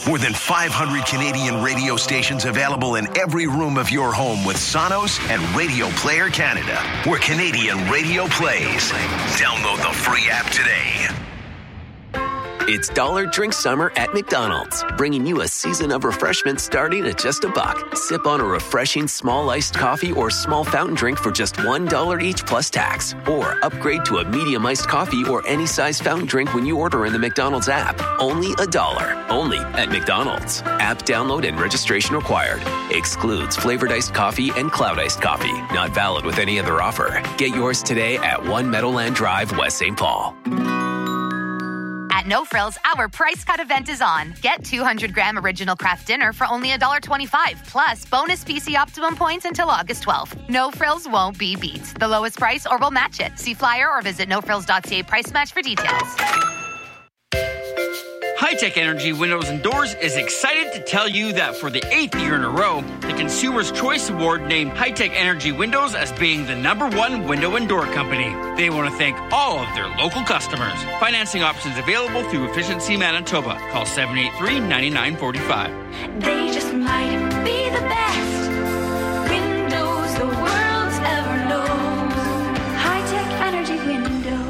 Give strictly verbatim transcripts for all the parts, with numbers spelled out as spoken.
More than five hundred Canadian radio stations available in every room of your home with Sonos and Radio Player Canada, where Canadian radio plays. Download the free app today. It's Dollar Drink Summer at McDonald's, bringing you a season of refreshment starting at just a buck. Sip on a refreshing small iced coffee or small fountain drink for just one dollar each plus tax. Or upgrade to a medium iced coffee or any size fountain drink when you order in the McDonald's app. Only a dollar. Only at McDonald's. App download and registration required. Excludes flavored iced coffee and cloud iced coffee. Not valid with any other offer. Get yours today at one Meadowland Drive, West Saint Paul. At No Frills, our price cut event is on. Get two hundred gram original craft dinner for only one dollar twenty-five, plus bonus P C Optimum points until August twelfth. No Frills won't be beat. The lowest price or we'll match it. See flyer or visit no frills dot c a price match for details. High-Tech Energy Windows and Doors is excited to tell you that for the eighth year in a row, the Consumer's Choice Award named High-Tech Energy Windows as being the number one window and door company. They want to thank all of their local customers. Financing options available through Efficiency Manitoba. Call seven eight three, nine nine four five. They just might be the best windows the world's ever known. High-Tech Energy Windows.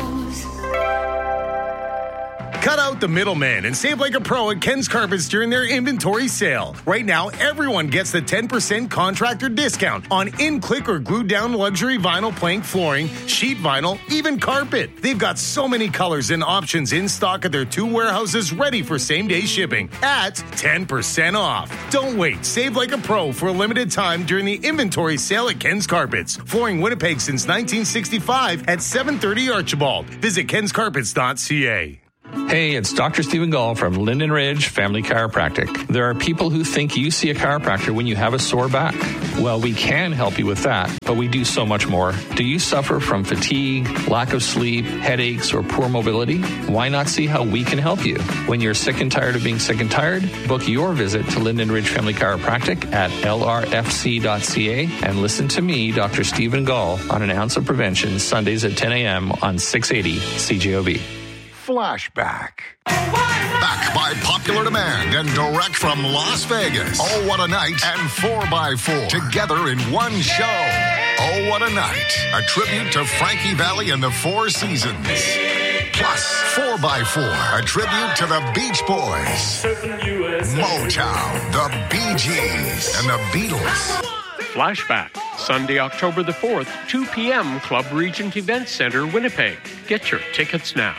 Cut out the middleman and save like a pro at Ken's Carpets during their inventory sale. Right now, everyone gets the ten percent contractor discount on in-click or glued-down luxury vinyl plank flooring, sheet vinyl, even carpet. They've got so many colors and options in stock at their two warehouses ready for same-day shipping at ten percent off. Don't wait. Save like a pro for a limited time during the inventory sale at Ken's Carpets. Flooring Winnipeg since nineteen sixty-five at seven thirty Archibald. Visit kens carpets dot c a. Hey, it's Doctor Stephen Gall from Linden Ridge Family Chiropractic. There are people who think you see a chiropractor when you have a sore back. Well, we can help you with that, but we do so much more. Do you suffer from fatigue, lack of sleep, headaches, or poor mobility? Why not see how we can help you? When you're sick and tired of being sick and tired, book your visit to Linden Ridge Family Chiropractic at l r f c dot c a and listen to me, Doctor Stephen Gall, on An Ounce of Prevention, Sundays at ten a.m. on six eighty C J O B. Flashback. Back by popular demand and direct from Las Vegas. Oh, what a night and four by four together in one show. Oh, what a night. A tribute to Frankie Valli and the Four Seasons. Plus, four by four, a tribute to the Beach Boys, Motown, the Bee Gees, and the Beatles. Flashback, Sunday, October the fourth, two p.m., Club Regent Event Center, Winnipeg. Get your tickets now.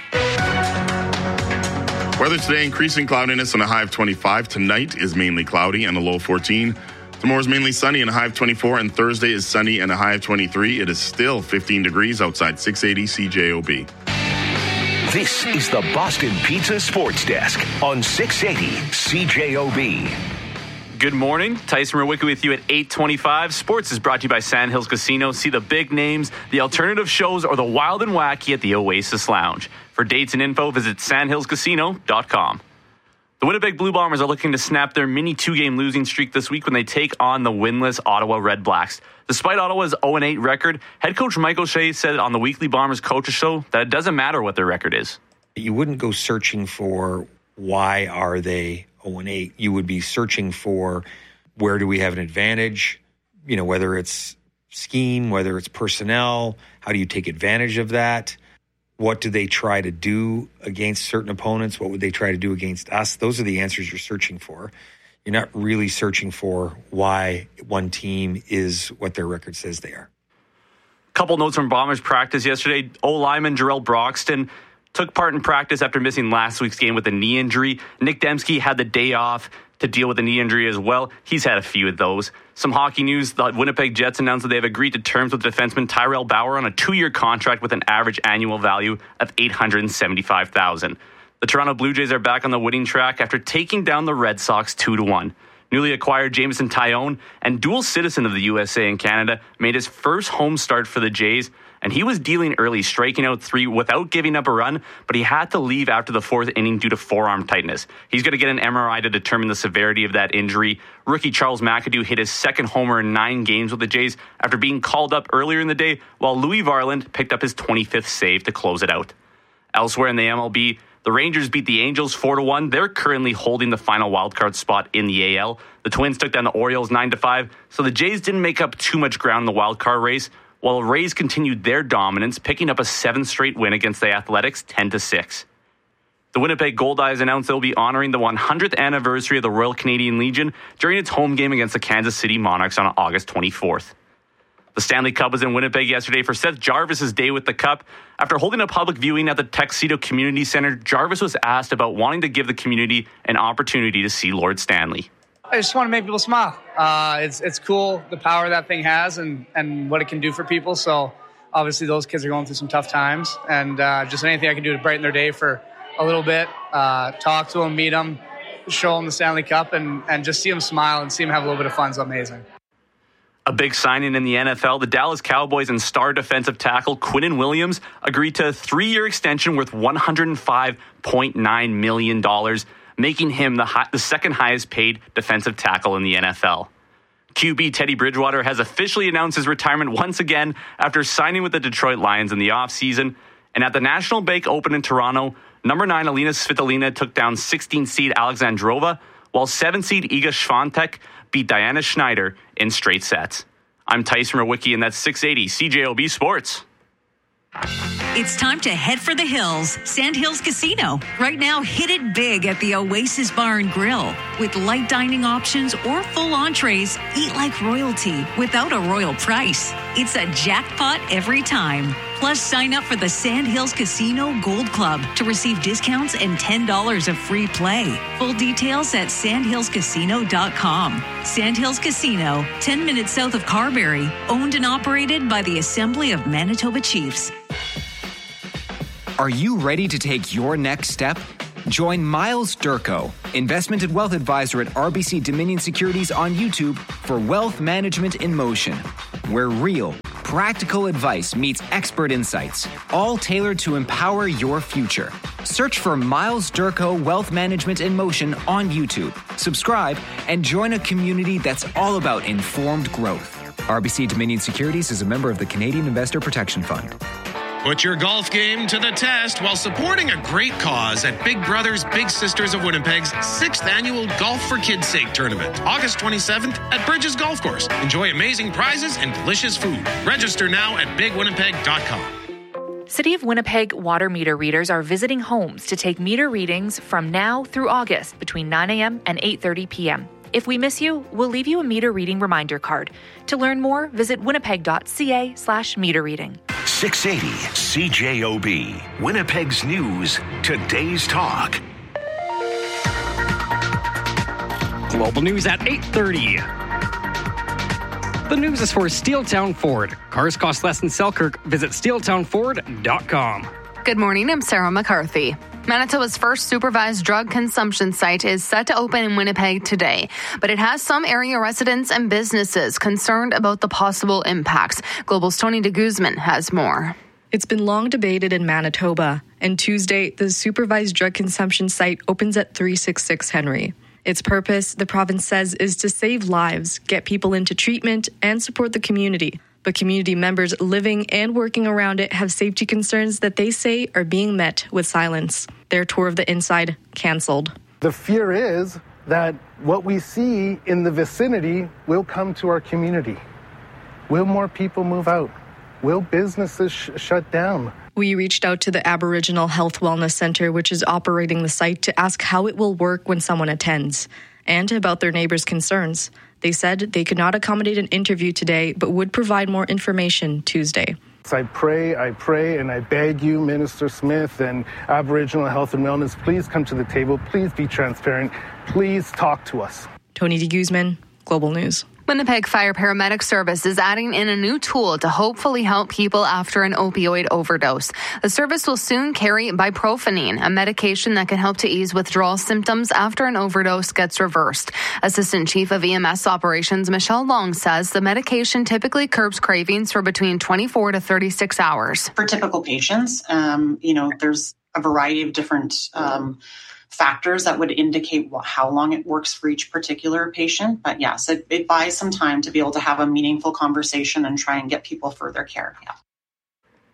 Weather today, increasing cloudiness and a high of twenty-five. Tonight is mainly cloudy and a low of fourteen. Tomorrow is mainly sunny and a high of twenty-four. And Thursday is sunny and a high of twenty-three. It is still fifteen degrees outside six eighty C J O B. This is the Boston Pizza Sports Desk on six eighty C J O B. Good morning. Tyson Rowicki with you at eight twenty-five. Sports is brought to you by Sandhills Casino. See the big names, the alternative shows, or the wild and wacky at the Oasis Lounge. For dates and info, visit sandhills casino dot com. The Winnipeg Blue Bombers are looking to snap their mini two-game losing streak this week when they take on the winless Ottawa Red Blacks. Despite Ottawa's oh and eight record, head coach Mike O'Shea said on the weekly Bombers Coaches Show that it doesn't matter what their record is. You wouldn't go searching for why are they oh and eight. You would be searching for where do we have an advantage, you know, whether it's scheme, whether it's personnel, how do you take advantage of that? What do they try to do against certain opponents? What would they try to do against us? Those are the answers you're searching for. You're not really searching for why one team is what their record says they are. Couple notes from Bombers practice yesterday. O-lineman Jarrell Broxton took part in practice after missing last week's game with a knee injury. Nick Dembski had the day off to deal with a knee injury as well. He's had a few of those. Some hockey news. The Winnipeg Jets announced that they have agreed to terms with defenseman Tyrell Bauer on a two-year contract with an average annual value of eight hundred seventy-five thousand dollars. The Toronto Blue Jays are back on the winning track after taking down the Red Sox two to one. Newly acquired Jameson Taillon and dual citizen of the U S A and Canada made his first home start for the Jays, and he was dealing early, striking out three without giving up a run, but he had to leave after the fourth inning due to forearm tightness. He's going to get an M R I to determine the severity of that injury. Rookie Charles McAdoo hit his second homer in nine games with the Jays after being called up earlier in the day, while Louis Varland picked up his twenty-fifth save to close it out. Elsewhere in the M L B, The Rangers beat the Angels four to one. They're currently holding the final wildcard spot in the A L. The Twins took down the Orioles nine to five, so the Jays didn't make up too much ground in the wildcard race, while the Rays continued their dominance, picking up a seventh straight win against the Athletics ten to six. The Winnipeg Goldeyes announced they'll be honoring the one hundredth anniversary of the Royal Canadian Legion during its home game against the Kansas City Monarchs on August twenty-fourth. The Stanley Cup was in Winnipeg yesterday for Seth Jarvis's day with the Cup. After holding a public viewing at the Tuxedo Community Center, Jarvis was asked about wanting to give the community an opportunity to see Lord Stanley. I just want to make people smile. Uh, it's it's cool, the power that thing has and, and what it can do for people. So obviously those kids are going through some tough times. And uh, just anything I can do to brighten their day for a little bit, uh, talk to them, meet them, show them the Stanley Cup, and, and just see them smile and see them have a little bit of fun is amazing. A big signing in the N F L, the Dallas Cowboys and star defensive tackle Quinnen Williams agreed to a three-year extension worth one hundred five point nine million dollars, making him the, high, the second highest paid defensive tackle in the N F L. Q B Teddy Bridgewater has officially announced his retirement once again after signing with the Detroit Lions in the offseason. And at the National Bank Open in Toronto, number nine Alina Svitolina took down sixteen seed Alexandrova, while seven seed Iga Swiatek beat Diana Schneider in straight sets. I'm Tyson Rowicki, and that's six eighty C J O B Sports. It's time to head for the hills. Sand Hills Casino. Right now, hit it big at the Oasis Bar and Grill. With light dining options or full entrees, eat like royalty without a royal price. It's a jackpot every time. Plus, sign up for the Sand Hills Casino Gold Club to receive discounts and ten dollars of free play. Full details at sand hills casino dot com. Sand Hills Casino, ten minutes south of Carberry. Owned and operated by the Assembly of Manitoba Chiefs. Are you ready to take your next step? Join Miles Durko, investment and wealth advisor at R B C Dominion Securities on YouTube for Wealth Management in Motion, where real, practical advice meets expert insights, all tailored to empower your future. Search for Miles Durko Wealth Management in Motion on YouTube. Subscribe and join a community that's all about informed growth. R B C Dominion Securities is a member of the Canadian Investor Protection Fund. Put your golf game to the test while supporting a great cause at Big Brothers Big Sisters of Winnipeg's sixth annual Golf for Kids' Sake tournament, August twenty-seventh at Bridges Golf Course. Enjoy amazing prizes and delicious food. Register now at big winnipeg dot com. City of Winnipeg water meter readers are visiting homes to take meter readings from now through August between nine a.m. and eight thirty p.m. If we miss you, we'll leave you a meter reading reminder card. To learn more, visit winnipeg dot c a slash meter reading. six eighty C J O B, Winnipeg's News, Today's Talk. Global news at eight thirty. The news is for Steeltown Ford. Cars cost less in Selkirk. Visit steel town ford dot com. Good morning, I'm Sarah McCarthy. Manitoba's first supervised drug consumption site is set to open in Winnipeg today, but it has some area residents and businesses concerned about the possible impacts. Global's Tony de Guzman has more. It's been long debated in Manitoba, and Tuesday, the supervised drug consumption site opens at three sixty-six Henry. Its purpose, the province says, is to save lives, get people into treatment, and support the community. But community members living and working around it have safety concerns that they say are being met with silence. Their tour of the inside canceled. The fear is that what we see in the vicinity will come to our community. Will more people move out? Will businesses sh- shut down? We reached out to the Aboriginal Health Wellness Centre, which is operating the site, to ask how it will work when someone attends, and about their neighbors' concerns. They said they could not accommodate an interview today, but would provide more information Tuesday. I pray, I pray, and I beg you, Minister Smith and Aboriginal Health and Wellness, please come to the table. Please be transparent. Please talk to us. Tony de Guzman, Global News. Winnipeg Fire Paramedic Service is adding in a new tool to hopefully help people after an opioid overdose. The service will soon carry bupropion, a medication that can help to ease withdrawal symptoms after an overdose gets reversed. Assistant Chief of E M S Operations Michelle Long says the medication typically curbs cravings for between twenty-four to thirty-six hours. For typical patients, um, you know, there's a variety of different um factors that would indicate what, how long it works for each particular patient. But yes, it, it buys some time to be able to have a meaningful conversation and try and get people further care. Yeah.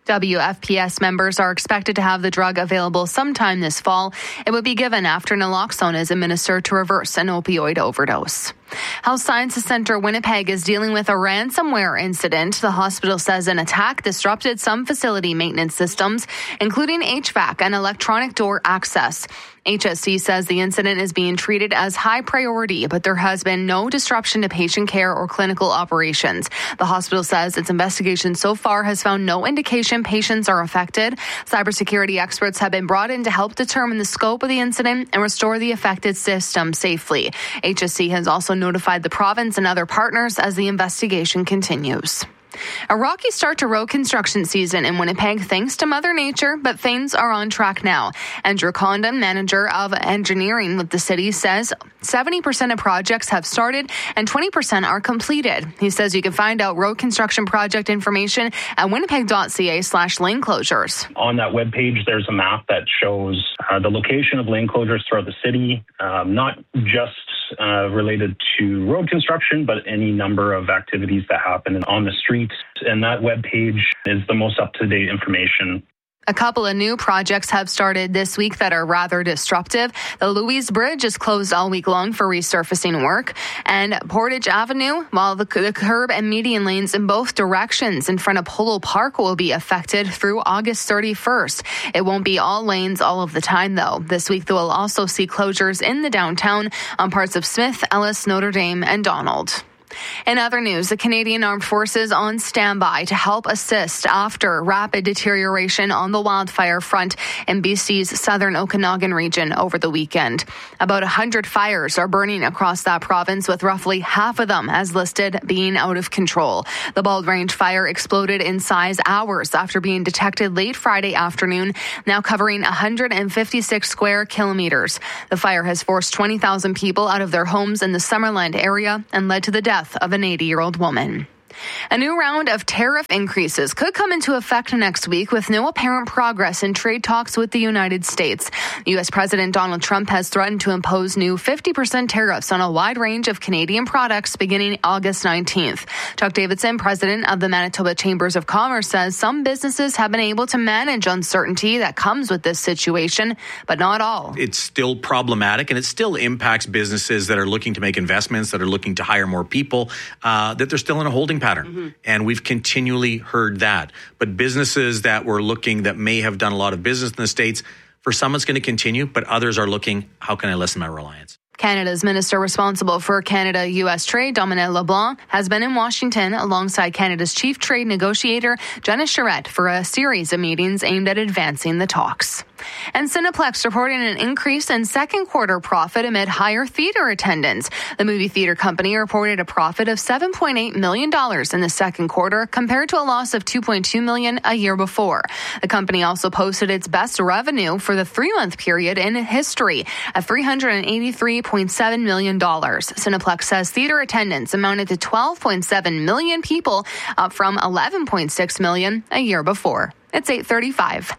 W F P S members are expected to have the drug available sometime this fall. It would be given after naloxone is administered to reverse an opioid overdose. Health Sciences Center Winnipeg is dealing with a ransomware incident. The hospital says an attack disrupted some facility maintenance systems, including H V A C and electronic door access. H S C says the incident is being treated as high priority, but there has been no disruption to patient care or clinical operations. The hospital says its investigation so far has found no indication patients are affected. Cybersecurity experts have been brought in to help determine the scope of the incident and restore the affected system safely. H S C has also notified the province and other partners as the investigation continues. A rocky start to road construction season in Winnipeg thanks to Mother Nature, but things are on track now. Andrew Condon, manager of engineering with the city, says seventy percent of projects have started and twenty percent are completed. He says you can find out road construction project information at winnipeg.ca slash lane closures. On that webpage, there's a map that shows uh, the location of lane closures throughout the city, um, not just Uh, related to road construction, but any number of activities that happen on the streets. And that webpage is the most up-to-date information. A couple of new projects have started this week that are rather disruptive. The Louise Bridge is closed all week long for resurfacing work. And Portage Avenue, while the, the curb and median lanes in both directions in front of Polo Park will be affected through August thirty-first. It won't be all lanes all of the time, though. This week, they will also see closures in the downtown on parts of Smith, Ellis, Notre Dame, and Donald. In other news, the Canadian Armed Forces on standby to help assist after rapid deterioration on the wildfire front in B C's southern Okanagan region over the weekend. About one hundred fires are burning across that province, with roughly half of them, as listed, being out of control. The Bald Range fire exploded in size hours after being detected late Friday afternoon, now covering one hundred fifty-six square kilometers. The fire has forced twenty thousand people out of their homes in the Summerland area and led to the death of an eighty-year-old woman. A new round of tariff increases could come into effect next week with no apparent progress in trade talks with the United States. U S President Donald Trump has threatened to impose new fifty percent tariffs on a wide range of Canadian products beginning August nineteenth. Chuck Davidson, president of the Manitoba Chambers of Commerce, says some businesses have been able to manage uncertainty that comes with this situation, but not all. It's still problematic, and it still impacts businesses that are looking to make investments, that are looking to hire more people, uh, that they're still in a holding pattern. Mm-hmm. And we've continually heard that. But businesses that were looking, that may have done a lot of business in the States, for some it's going to continue, but others are looking, how can I lessen my reliance? Canada's minister responsible for Canada-U S trade, Dominic LeBlanc, has been in Washington alongside Canada's chief trade negotiator, Jenna Charette, for a series of meetings aimed at advancing the talks. And Cineplex reporting an increase in second quarter profit amid higher theater attendance. The movie theater company reported a profit of seven point eight million dollars in the second quarter compared to a loss of two point two million dollars a year before. The company also posted its best revenue for the three-month period in history at three hundred eighty-three point seven million dollars. Cineplex says theater attendance amounted to twelve point seven million people, up from eleven point six million a year before. It's eight thirty-five.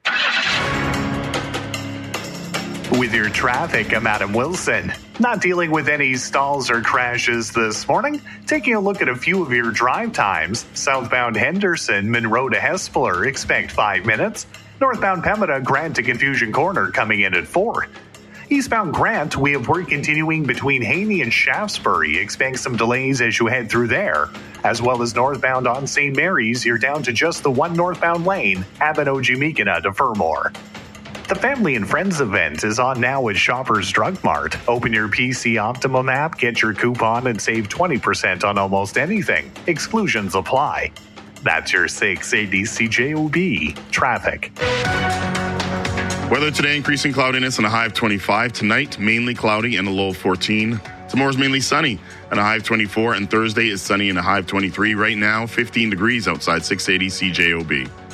With your traffic, I'm Adam Wilson. Not dealing with any stalls or crashes this morning. Taking a look at a few of your drive times. Southbound Henderson, Monroe to Hespeler, expect five minutes. Northbound Pembina, Grant to Confusion Corner, coming in at four. Eastbound Grant, we have work continuing between Haney and Shaftesbury. Expect some delays as you head through there. As well as northbound on Saint Mary's, you're down to just the one northbound lane, Abino-Jumikana to Fermor. The Family and Friends event is on now at Shoppers Drug Mart. Open your P C Optimum app, get your coupon, and save twenty percent on almost anything. Exclusions apply. That's your six eighty C J O B traffic. Weather today, increasing cloudiness and a high of twenty-five. Tonight, mainly cloudy and a low of fourteen. Tomorrow's mainly sunny and a high of twenty-four. And Thursday is sunny and a high of twenty-three. Right now, fifteen degrees outside six eighty C J O B.